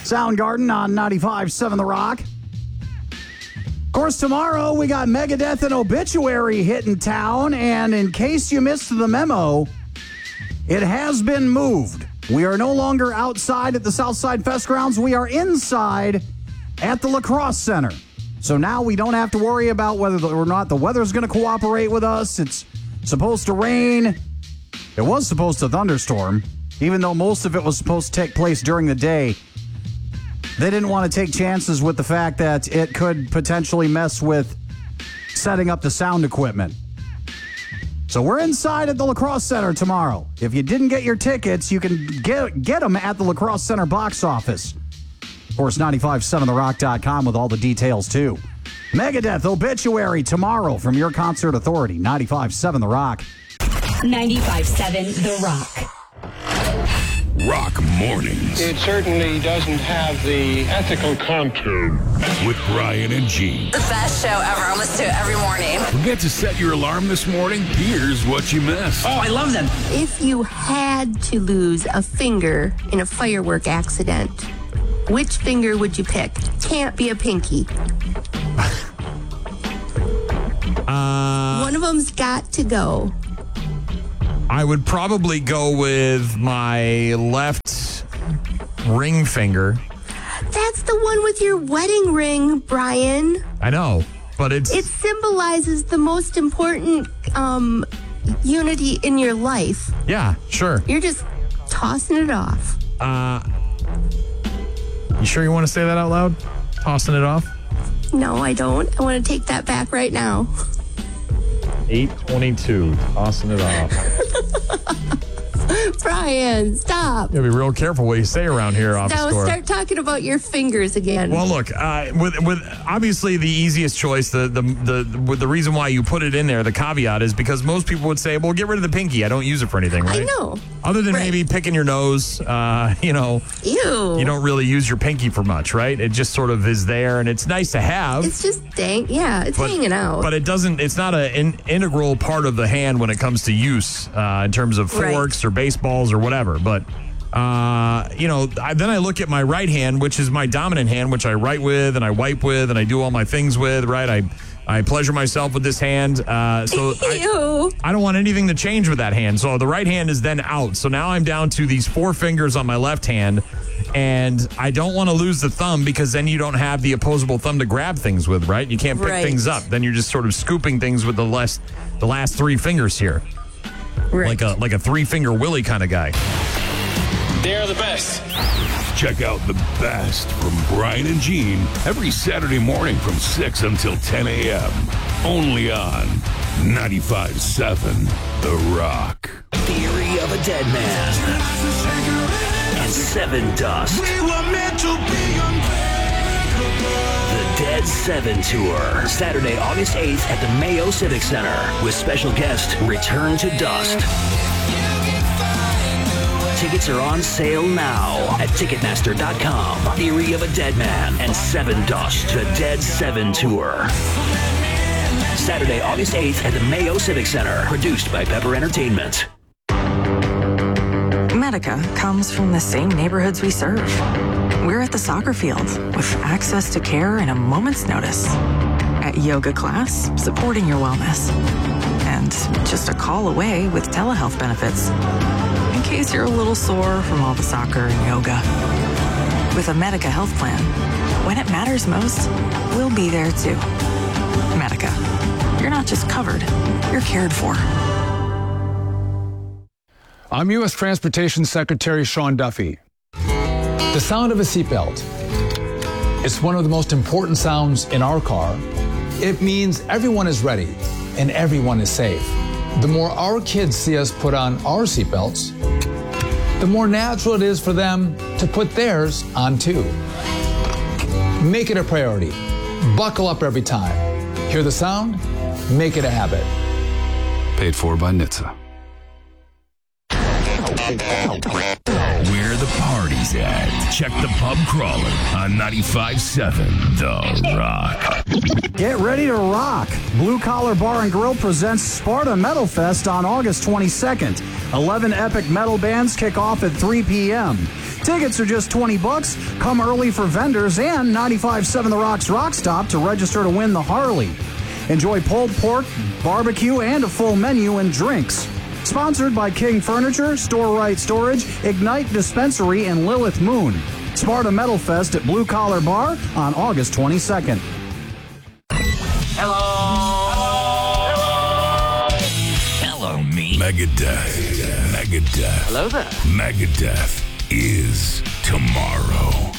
Soundgarden on 95.7 The Rock. Of course, tomorrow we got Megadeth and Obituary hitting town, and in case you missed the memo, it has been moved. We are no longer outside at the Southside Fest grounds. We are inside at the Lacrosse Center. So now we don't have to worry about whether or not the weather's going to cooperate with us. It's supposed to rain. It was supposed to thunderstorm, even though most of it was supposed to take place during the day. They didn't want to take chances with the fact that it could potentially mess with setting up the sound equipment. So we're inside at the Lacrosse Center tomorrow. If you didn't get your tickets, you can get them at the Lacrosse Center box office. Of course, 957therock.com with all the details, too. Megadeth Obituary tomorrow from your Concert Authority, 95.7 The Rock. 95.7 The Rock. Rock Mornings. It certainly doesn't have the ethical contour. With Brian and Gene. The best show ever. I listen to it every morning. Forget to set your alarm this morning? Here's what you missed. Oh, I love them. If you had to lose a finger in a firework accident, which finger would you pick? Can't be a pinky. One of them's got to go. I would probably go with my left ring finger. That's the one with your wedding ring, Brian. I know, but It symbolizes the most important unity in your life. Yeah, sure. You're just tossing it off. You sure you want to say that out loud? Tossing it off? No, I don't. I want to take that back right now. 8:22, tossing it off. Brian, stop. You gotta be real careful what you say around here, office Now door. start talking about your fingers again. Well, look, with obviously the easiest choice, the reason why you put it in there, the caveat is because most people would say, well, get rid of the pinky. I don't use it for anything, right? I know. Other than maybe picking your nose, Ew. you don't really use your pinky for much, right? It just sort of is there, and it's nice to have. It's just it's hanging out. But it's not an integral part of the hand when it comes to use in terms of forks or baseballs or whatever. But, then I look at my right hand, which is my dominant hand, which I write with and I wipe with and I do all my things with, right? I pleasure myself with this hand. I don't want anything to change with that hand. So the right hand is then out. So now I'm down to these 4 fingers on my left hand. And I don't want to lose the thumb because then you don't have the opposable thumb to grab things with, right? You can't pick things up. Then you're just sort of scooping things with the last 3 fingers here. Right. Like a 3-finger Willie kind of guy. They're the best. Check out the best from Brian and Gene every Saturday morning from 6 until 10 a.m. Only on 95.7 The Rock. Theory of a Dead Man and Seven Dust. The Dead 7 Tour, Saturday, August 8th at the Mayo Civic Center with special guest Return to Dust. Tickets are on sale now at Ticketmaster.com. Theory of a Dead Man and Seven Dust, the Dead 7 Tour. Saturday, August 8th at the Mayo Civic Center. Produced by Pepper Entertainment. Medica comes from the same neighborhoods we serve. We're at the soccer field with access to care in a moment's notice. At yoga class, supporting your wellness. And just a call away with telehealth benefits. In case you're a little sore from all the soccer and yoga. With a Medica health plan, when it matters most, we'll be there too. Medica. You're not just covered, you're cared for. I'm U.S. Transportation Secretary Sean Duffy. The sound of a seatbelt. It's one of the most important sounds in our car. It means everyone is ready and everyone is safe. The more our kids see us put on our seatbelts, the more natural it is for them to put theirs on too. Make it a priority. Buckle up every time. Hear the sound? Make it a habit. Paid for by NHTSA. We're the the party's at. Check the pub crawler on 95.7 The Rock. Get ready to rock. Blue Collar Bar and Grill presents Sparta Metal Fest on August 22nd. 11 epic metal bands kick off at 3 p.m. Tickets are just $20. Come early for vendors and 95.7 The Rock's Rock Stop to register to win the Harley. Enjoy pulled pork, barbecue, and a full menu and drinks. Sponsored by King Furniture, Store Right Storage, Ignite Dispensary, and Lilith Moon. Sparta Metal Fest at Blue Collar Bar on August 22nd. Hello, me. Megadeth. Hello there. Megadeth is tomorrow.